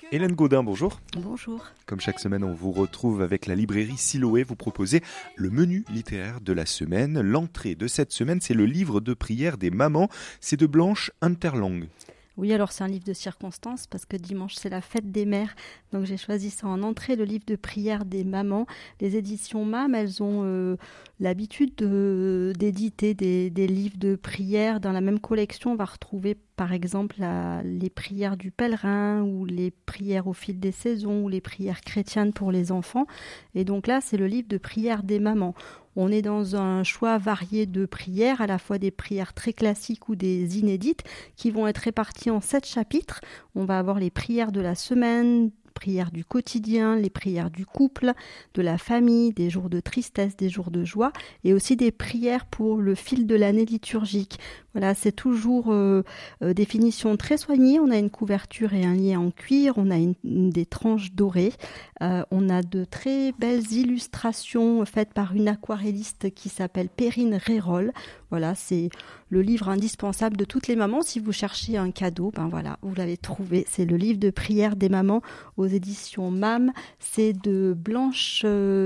Hélène Gaudin, bonjour. Bonjour. Comme chaque semaine, on vous retrouve avec la librairie Siloé. Vous proposez le menu littéraire de la semaine. L'entrée de cette semaine, c'est le livre de prière des mamans. C'est de Blanche Unterlang. Oui, alors c'est un livre de circonstance parce que dimanche c'est la fête des mères. Donc j'ai choisi ça en entrée, le livre de prière des mamans. Les éditions MAM, elles ont l'habitude d'éditer des livres de prière. Dans la même collection, on va retrouver par exemple les prières du pèlerin ou les prières au fil des saisons ou les prières chrétiennes pour les enfants. Et donc là, c'est le livre de prière des mamans. On est dans un choix varié de prières, à la fois des prières très classiques ou des inédites, qui vont être réparties en 7 chapitres. On va avoir les prières de la semaine, prières du quotidien, les prières du couple, de la famille, des jours de tristesse, des jours de joie, et aussi des prières pour le fil de l'année liturgique. Voilà, c'est toujours définition très soignée. On a une couverture et un lien en cuir, on a des tranches dorées, on a de très belles illustrations faites par une aquarelliste qui s'appelle Perrine Rérol. Voilà, c'est le livre indispensable de toutes les mamans. Si vous cherchez un cadeau, ben voilà, vous l'avez trouvé. C'est le livre de prière des mamans aux éditions MAM. C'est de Blanche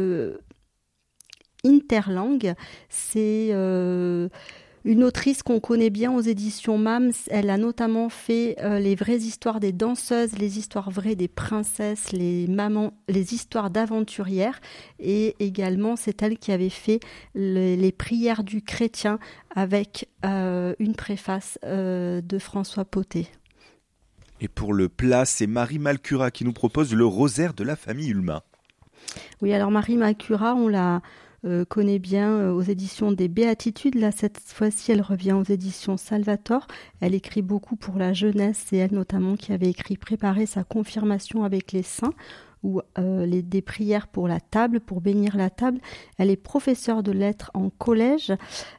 Unterlang. C'est une autrice qu'on connaît bien aux éditions MAM. Elle a notamment fait les vraies histoires des danseuses, les histoires vraies des princesses, les mamans, les histoires d'aventurières. Et également, c'est elle qui avait fait les prières du chrétien avec une préface de François Pottet. Et pour le plat, c'est Marie Malcura qui nous propose le rosaire de la famille Ulma. Oui, alors Marie Malcura, on l'a connaît bien aux éditions des Béatitudes. Là, cette fois-ci, elle revient aux éditions Salvator. Elle écrit beaucoup pour la jeunesse. C'est elle notamment qui avait écrit Préparer sa confirmation avec les saints ou des prières pour la table, pour bénir la table. Elle est professeure de lettres en collège.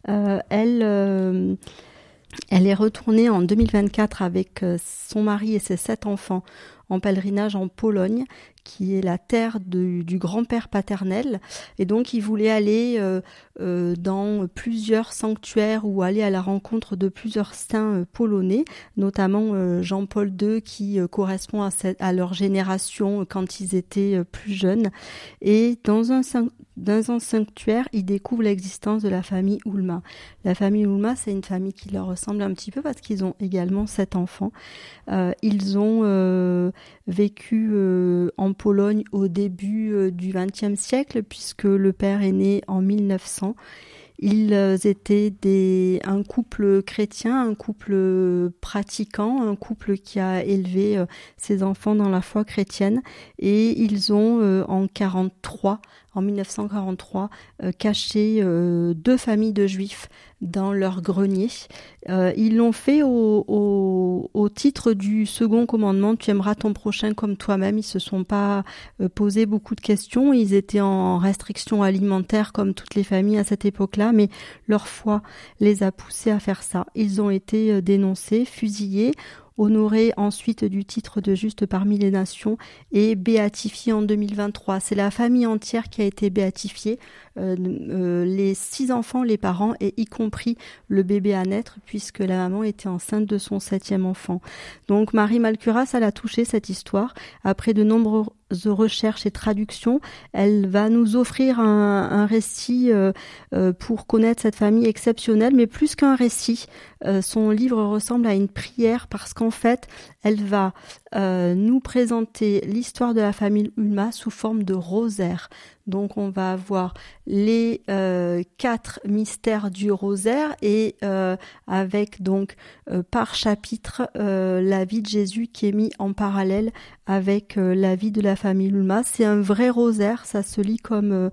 Elle est retournée en 2024 avec son mari et ses 7 enfants en pèlerinage en Pologne, qui est la terre du grand-père paternel. Et donc, ils voulaient aller dans plusieurs sanctuaires ou aller à la rencontre de plusieurs saints polonais, notamment Jean-Paul II, qui correspond à leur génération quand ils étaient plus jeunes. Et dans un sanctuaire, ils découvrent l'existence de la famille Ulma. La famille Ulma, c'est une famille qui leur ressemble un petit peu parce qu'ils ont également 7 enfants. Ils ont vécu en Pologne au début du XXe siècle, puisque le père est né en 1900. Ils étaient un couple chrétien, un couple pratiquant, un couple qui a élevé ses enfants dans la foi chrétienne. Et ils ont en 1943, caché 2 familles de juifs dans leur grenier. Ils l'ont fait au titre du second commandement, tu aimeras ton prochain comme toi-même. Ils se sont pas posé beaucoup de questions. Ils étaient en restriction alimentaire comme toutes les familles à cette époque-là, mais leur foi les a poussés à faire ça. Ils ont été dénoncés, fusillés, honoré ensuite du titre de juste parmi les nations et béatifié en 2023. C'est la famille entière qui a été béatifiée, les 6 enfants, les parents et y compris le bébé à naître puisque la maman était enceinte de son 7e enfant. Donc Marie Malcura, ça l'a touchée cette histoire. Après de nombreuses recherches et traductions, elle va nous offrir un récit pour connaître cette famille exceptionnelle, mais plus qu'un récit, son livre ressemble à une prière parce qu'en fait, elle va nous présenter l'histoire de la famille Ulma sous forme de rosaire. Donc on va avoir les 4 mystères du rosaire et avec donc par chapitre la vie de Jésus qui est mis en parallèle avec la vie de la famille Ulma. C'est un vrai rosaire, ça se lit comme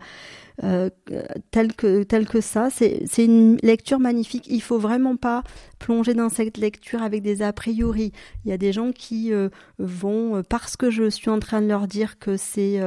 tel que ça. C'est une lecture magnifique. Il faut vraiment pas plonger dans cette lecture avec des a priori. Il y a des gens qui vont, parce que je suis en train de leur dire que c'est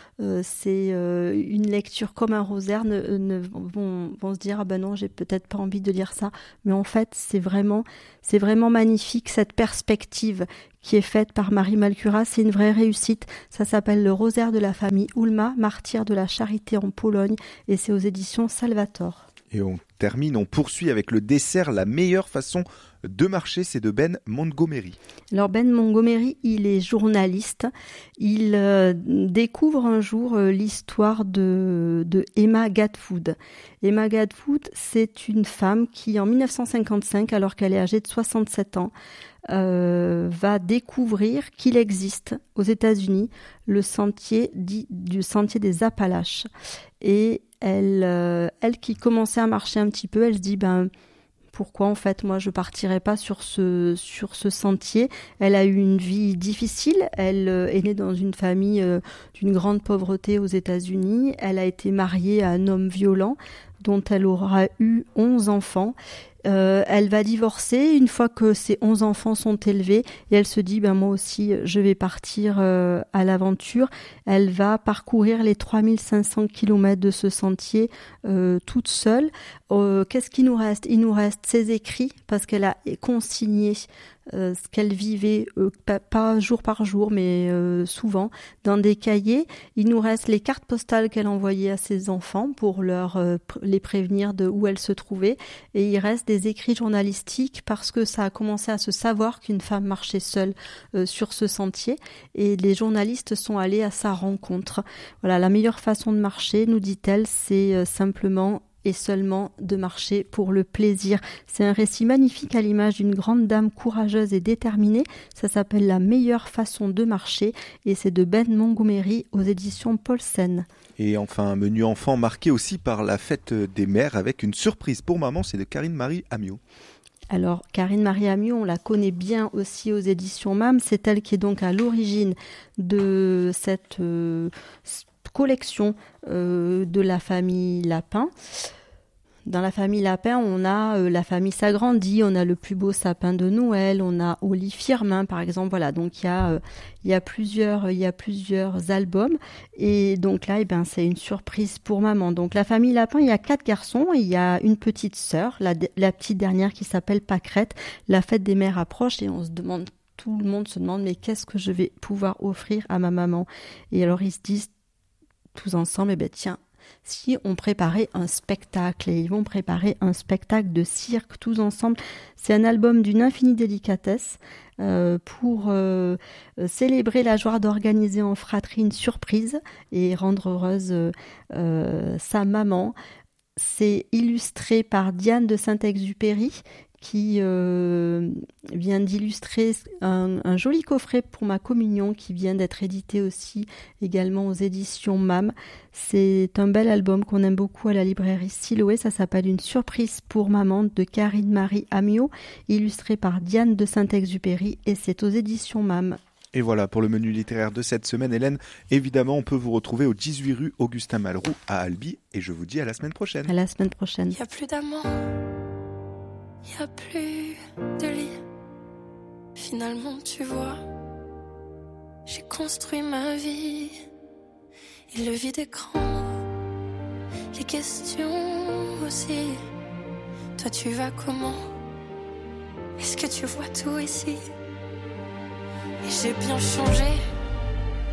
une lecture comme un rosaire, vont se dire ah ben non, j'ai peut-être pas envie de lire ça. Mais en fait, c'est vraiment magnifique cette perspective qui est faite par Marie Malcura. C'est une vraie réussite. Ça s'appelle Le rosaire de la famille Ulma, martyr de la charité en Pologne, et c'est aux éditions Salvator. Et on termine, on poursuit avec le dessert, la meilleure façon de marcher, c'est de Ben Montgomery. Alors Ben Montgomery, il est journaliste. Il découvre un jour l'histoire de Emma Gatwood. Emma Gatwood, c'est une femme qui, en 1955, alors qu'elle est âgée de 67 ans, va découvrir qu'il existe aux États-Unis le sentier du sentier des Appalaches. Et elle qui commençait à marcher un petit peu, elle se dit pourquoi en fait moi je partirais pas sur ce sentier. Elle a eu une vie difficile, elle est née dans une famille d'une grande pauvreté aux États-Unis, elle a été mariée à un homme violent dont elle aura eu 11 enfants. Elle va divorcer une fois que ses 11 enfants sont élevés et elle se dit moi aussi je vais partir à l'aventure. Elle va parcourir les 3500 km de ce sentier toute seule. Qu'est-ce qu'il nous reste ? Il nous reste ses écrits parce qu'elle a consigné ce qu'elle vivait, pas jour par jour, mais souvent, dans des cahiers. Il nous reste les cartes postales qu'elle envoyait à ses enfants pour les prévenir de où elle se trouvait. Et il reste des écrits journalistiques parce que ça a commencé à se savoir qu'une femme marchait seule sur ce sentier. Et les journalistes sont allés à sa rencontre. Voilà, la meilleure façon de marcher, nous dit-elle, c'est simplement et seulement de marcher pour le plaisir. C'est un récit magnifique à l'image d'une grande dame courageuse et déterminée. Ça s'appelle La meilleure façon de marcher et c'est de Ben Montgomery aux éditions Paulsen. Et enfin, un menu enfant marqué aussi par la fête des mères avec une surprise pour maman, c'est de Karine-Marie Amiot. Alors, Karine-Marie Amiot, on la connaît bien aussi aux éditions MAM. C'est elle qui est donc à l'origine de cette collection de la famille Lapin. Dans la famille Lapin, on a la famille s'agrandit, on a le plus beau sapin de Noël, on a Oli Firmin par exemple. Voilà, donc il y a plusieurs albums et donc là c'est une surprise pour maman. Donc la famille Lapin, il y a 4 garçons, il y a une petite sœur, la petite dernière qui s'appelle Pâquerette. La fête des mères approche et tout le monde se demande mais qu'est-ce que je vais pouvoir offrir à ma maman ? Et alors ils se disent tous ensemble, tiens, si on préparait un spectacle, et ils vont préparer un spectacle de cirque tous ensemble. C'est un album d'une infinie délicatesse pour célébrer la joie d'organiser en fratrie une surprise et rendre heureuse sa maman. C'est illustré par Diane de Saint-Exupéry qui vient d'illustrer un joli coffret pour ma communion qui vient d'être édité aussi également aux éditions MAM. C'est un bel album qu'on aime beaucoup à la librairie Siloé. Ça s'appelle Une surprise pour maman de Karine-Marie Amiot, illustré par Diane de Saint-Exupéry et c'est aux éditions MAM. Et voilà pour le menu littéraire de cette semaine, Hélène. Évidemment, on peut vous retrouver au 18 rue Augustin Malroux à Albi et je vous dis à la semaine prochaine. À la semaine prochaine. Il n'y a plus d'amour. Y a plus de lit. Finalement, tu vois, j'ai construit ma vie. Et le vide écran, les questions aussi. Toi, tu vas comment? Est-ce que tu vois tout ici? Et j'ai bien changé.